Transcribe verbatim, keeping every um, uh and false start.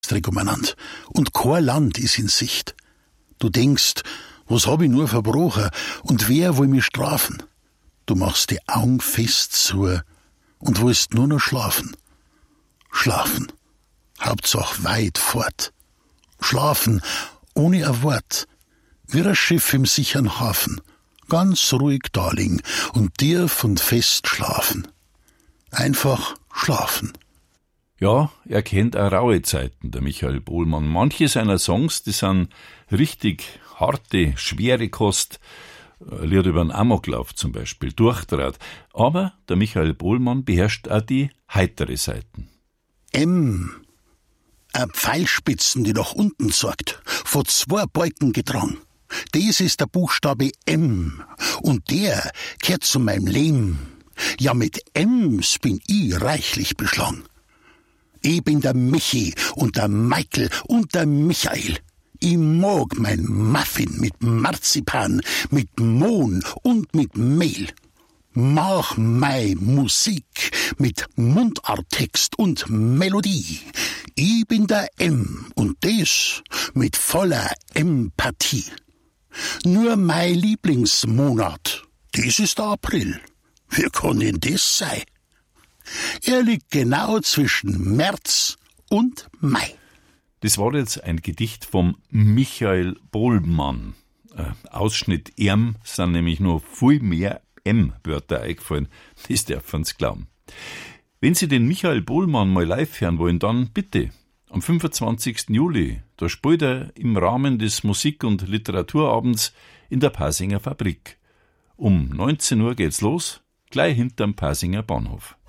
Scheißdreck umeinander und kein Land ist in Sicht. Du denkst, was hab ich nur verbrochen und wer will mich strafen? Du machst die Augen fest zu und willst nur noch schlafen. Schlafen. Hauptsache weit fort. Schlafen, ohne ein Wort. Wie ein Schiff im sicheren Hafen. Ganz ruhig daliegen und tief und fest schlafen. Einfach schlafen. Ja, er kennt auch raue Zeiten, der Michael Bohlmann. Manche seiner Songs, die sind richtig harte, schwere Kost. Ein Lied über einen Amoklauf zum Beispiel, Durchdraht. Aber der Michael Bohlmann beherrscht auch die heitere Seiten. M. Eine Pfeilspitzen, die nach unten zeigt, von zwei Balken getragen. Das ist der Buchstabe M. Und der gehört zu meinem Leben. Ja, mit M's bin ich reichlich beschlagen. Ich bin der Michi und der Michael und der Michael. Ich mag mein Muffin mit Marzipan, mit Mohn und mit Mehl. Mach mei Musik mit Mundarttext und Melodie. Ich bin der M und das mit voller Empathie. Nur mein Lieblingsmonat, das ist der April. Wie kann denn das sein? Er liegt genau zwischen März und Mai. Das war jetzt ein Gedicht vom Michael Bohlmann. Äh, Ausschnitt M sind nämlich nur viel mehr M-Wörter eingefallen. Das darf man uns glauben. Wenn Sie den Michael Bohlmann mal live hören wollen, dann bitte. Am fünfundzwanzigsten Juli, da spielt er im Rahmen des Musik- und Literaturabends in der Pasinger Fabrik. Um neunzehn Uhr geht's los, gleich hinterm Pasinger Bahnhof.